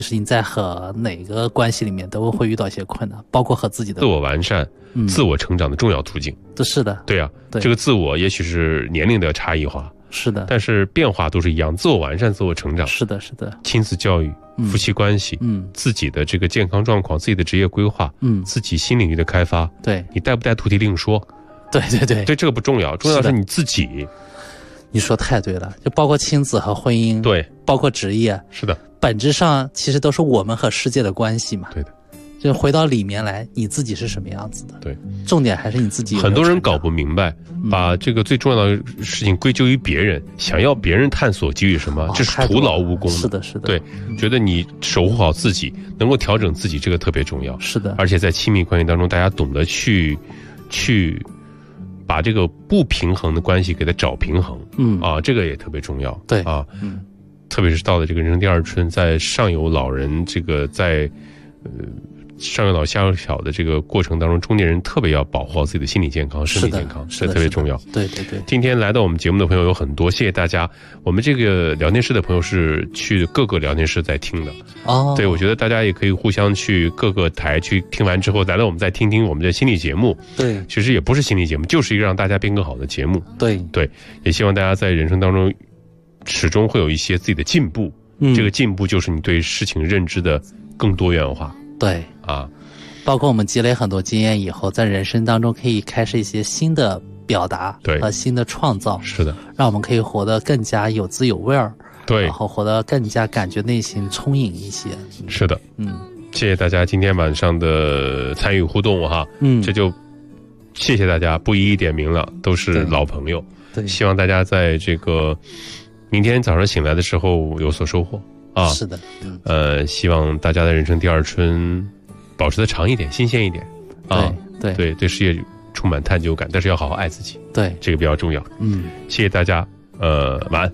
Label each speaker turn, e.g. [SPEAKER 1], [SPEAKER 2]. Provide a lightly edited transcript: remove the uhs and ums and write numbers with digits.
[SPEAKER 1] 是你在和哪个关系里面都会遇到一些困难，包括和自己的
[SPEAKER 2] 自我完善、自我成长的重要途径。
[SPEAKER 1] 这是的，
[SPEAKER 2] 对啊，这个自我也许是年龄的差异化，
[SPEAKER 1] 是的，
[SPEAKER 2] 但是变化都是一样，自我完善、自我成长。
[SPEAKER 1] 是的，是的，
[SPEAKER 2] 亲子教育、夫妻关系，自己的这个健康状况、自己的职业规划，自己新领域的开发，
[SPEAKER 1] 对，
[SPEAKER 2] 你带不带徒弟另说。
[SPEAKER 1] 对对对，
[SPEAKER 2] 对这个不重要，重要是你自己。
[SPEAKER 1] 你说太对了，就包括亲子和婚姻，
[SPEAKER 2] 对，
[SPEAKER 1] 包括职业，
[SPEAKER 2] 是的，
[SPEAKER 1] 本质上其实都是我们和世界的关系嘛。
[SPEAKER 2] 对的，
[SPEAKER 1] 就回到里面来，你自己是什么样子的？
[SPEAKER 2] 对，
[SPEAKER 1] 重点还是你自己有没有
[SPEAKER 2] 很多人
[SPEAKER 1] 成长
[SPEAKER 2] 搞不明白，把这个最重要的事情归咎于别人，想要别人探索给予什么，这是徒劳无功的。
[SPEAKER 1] 是的，是的。
[SPEAKER 2] 对，觉得你守护好自己，能够调整自己，这个特别重要。
[SPEAKER 1] 是的，
[SPEAKER 2] 而且在亲密关系当中，大家懂得去把这个不平衡的关系给它找平衡，这个也特别重要。
[SPEAKER 1] 对
[SPEAKER 2] 啊，特别是到了这个人生第二春，在上有老人，这个在上有老下有小的这个过程当中，中年人特别要保护好自己的心理健康、身体健康，这特别重要。
[SPEAKER 1] 对对对。
[SPEAKER 2] 今天来到我们节目的朋友有很多，谢谢大家。我们这个聊天室的朋友是去各个聊天室在听的哦。对，我觉得大家也可以互相去各个台去听完之后，来了我们再听听我们的心理节目。
[SPEAKER 1] 对，
[SPEAKER 2] 其实也不是心理节目，就是一个让大家变更好的节目。
[SPEAKER 1] 对
[SPEAKER 2] 对，也希望大家在人生当中始终会有一些自己的进步。这个进步就是你对事情认知的更多元化。
[SPEAKER 1] 对
[SPEAKER 2] 啊。
[SPEAKER 1] 包括我们积累很多经验以后，在人生当中可以开始一些新的表达和新的创造，
[SPEAKER 2] 是的，
[SPEAKER 1] 让我们可以活得更加有滋有味儿，
[SPEAKER 2] 对，
[SPEAKER 1] 然后活得更加感觉内心充盈一些。
[SPEAKER 2] 是的，谢谢大家今天晚上的参与互动哈，这就谢谢大家，不一一点名了，都是老朋友，
[SPEAKER 1] 对，
[SPEAKER 2] 希望大家在这个明天早上醒来的时候有所收获啊，
[SPEAKER 1] 是的，
[SPEAKER 2] 希望大家的人生第二春保持的长一点，新鲜一点，对事业充满探究感，但是要好好爱自己，
[SPEAKER 1] 对，
[SPEAKER 2] 这个比较重要。谢谢大家，晚安。